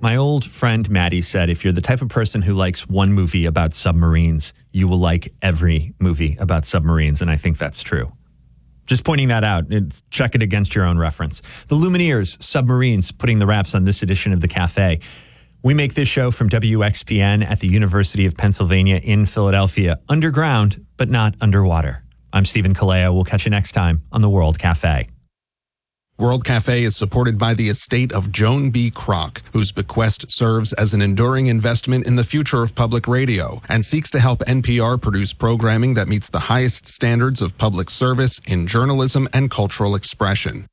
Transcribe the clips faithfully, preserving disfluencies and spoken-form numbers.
My old friend Maddie said, if you're the type of person who likes one movie about submarines, you will like every movie about submarines. And I think that's true. Just pointing that out. It's, check it against your own reference. The Lumineers, Submarines, putting the wraps on this edition of The Cafe. We make this show from W X P N at the University of Pennsylvania in Philadelphia, underground, but not underwater. I'm Stephen Kaleo. We'll catch you next time on the World Cafe. World Cafe is supported by the estate of Joan B. Kroc, whose bequest serves as an enduring investment in the future of public radio and seeks to help N P R produce programming that meets the highest standards of public service in journalism and cultural expression.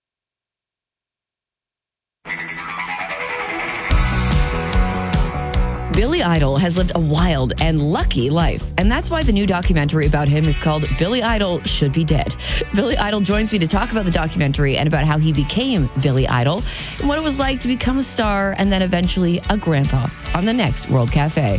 Billy Idol has lived a wild and lucky life, and that's why the new documentary about him is called Billy Idol Should Be Dead. Billy Idol joins me to talk about the documentary and about how he became Billy Idol and what it was like to become a star and then eventually a grandpa on the next World Cafe.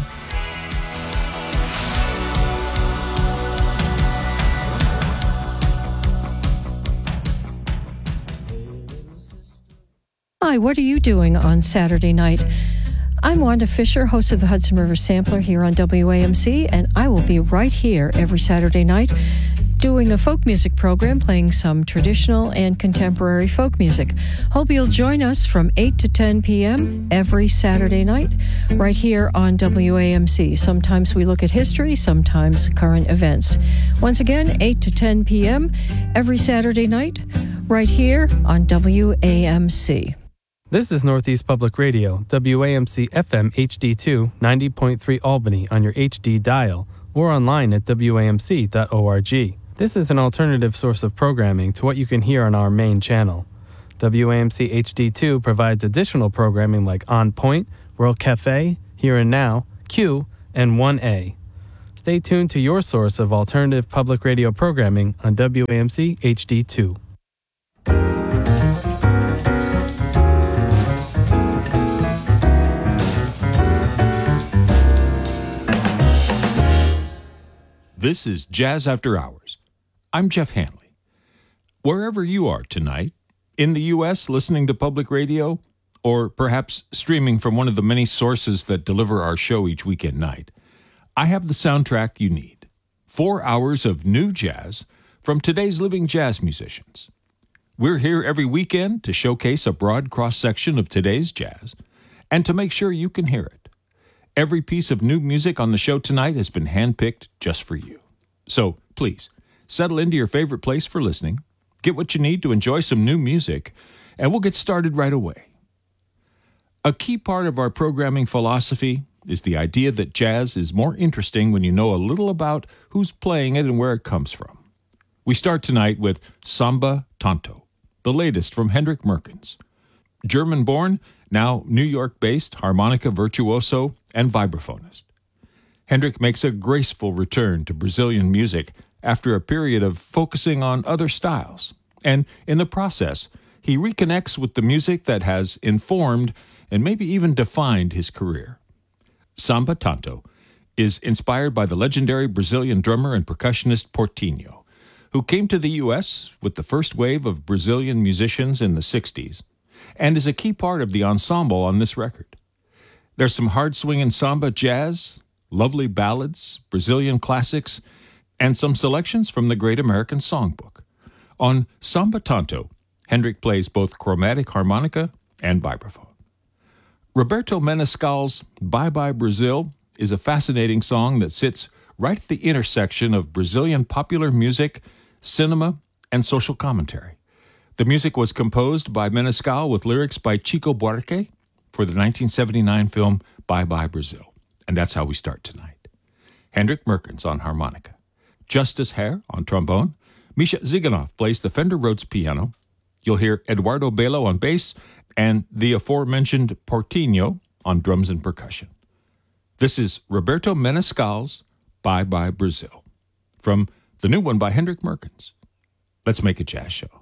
Hi, what are you doing on Saturday night? I'm Wanda Fisher, host of the Hudson River Sampler here on W A M C, and I will be right here every Saturday night doing a folk music program playing some traditional and contemporary folk music. Hope you'll join us from eight to ten p.m. every Saturday night right here on W A M C. Sometimes we look at history, sometimes current events. Once again, eight to ten p.m. every Saturday night right here on W A M C. This is Northeast Public Radio, W A M C F M H D two, ninety point three Albany on your H D dial, or online at W A M C dot org. This is an alternative source of programming to what you can hear on our main channel. W A M C H D two provides additional programming like On Point, World Cafe, Here and Now, Q, and one A. Stay tuned to your source of alternative public radio programming on W A M C H D two. This is Jazz After Hours. I'm Jeff Hanley. Wherever you are tonight, in the U S listening to public radio, or perhaps streaming from one of the many sources that deliver our show each weekend night, I have the soundtrack you need. Four hours of new jazz from today's living jazz musicians. We're here every weekend to showcase a broad cross-section of today's jazz and to make sure you can hear it. Every piece of new music on the show tonight has been handpicked just for you. So, please, settle into your favorite place for listening, get what you need to enjoy some new music, and we'll get started right away. A key part of our programming philosophy is the idea that jazz is more interesting when you know a little about who's playing it and where it comes from. We start tonight with Samba Tanto, the latest from Hendrik Merkens. German-born, now New York-based harmonica virtuoso and vibraphonist. Hendrik makes a graceful return to Brazilian music after a period of focusing on other styles, and in the process, he reconnects with the music that has informed and maybe even defined his career. Samba Tanto is inspired by the legendary Brazilian drummer and percussionist Portinho, who came to the U S with the first wave of Brazilian musicians in the sixties, and is a key part of the ensemble on this record. There's some hard-swinging samba jazz, lovely ballads, Brazilian classics, and some selections from the Great American Songbook. On Samba Tanto, Hendrik plays both chromatic harmonica and vibraphone. Roberto Menescal's Bye Bye Brazil is a fascinating song that sits right at the intersection of Brazilian popular music, cinema, and social commentary. The music was composed by Menescal with lyrics by Chico Buarque for the nineteen seventy-nine film Bye Bye Brazil. And that's how we start tonight. Hendrik Merkens on harmonica. Justice Hare on trombone. Misha Ziganov plays the Fender Rhodes piano. You'll hear Eduardo Belo on bass and the aforementioned Portinho on drums and percussion. This is Roberto Menescal's Bye Bye Brazil from the new one by Hendrik Merkens. Let's make a jazz show.